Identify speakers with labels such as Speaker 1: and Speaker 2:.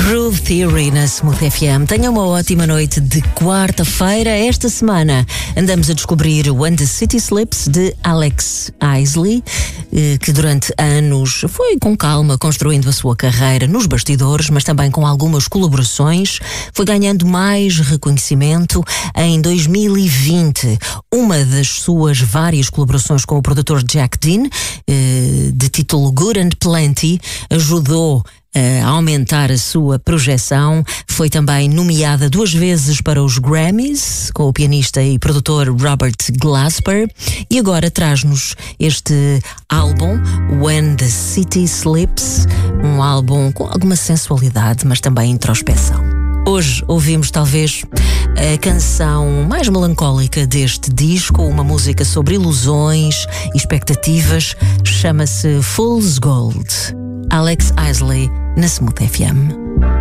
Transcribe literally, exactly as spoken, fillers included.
Speaker 1: Groove Theory na Smooth F M. Tenha uma ótima noite de quarta-feira. Esta semana andamos a descobrir When the City Sleeps, de Alex Isley, que durante anos foi com calma construindo a sua carreira nos bastidores, mas também com algumas colaborações. Foi ganhando mais reconhecimento. Em dois mil e vinte, uma das suas várias colaborações com o produtor Jack Dean, de título Good and Plenty, ajudou a aumentar a sua projeção. Foi também nomeada duas vezes para os Grammys com o pianista e produtor Robert Glasper, e agora traz-nos este álbum When the City Sleeps, um álbum com alguma sensualidade, mas também introspeção. Hoje ouvimos talvez a canção mais melancólica deste disco, uma música sobre ilusões e expectativas, chama-se Fool's Gold. Alex Isley na Smooth F M.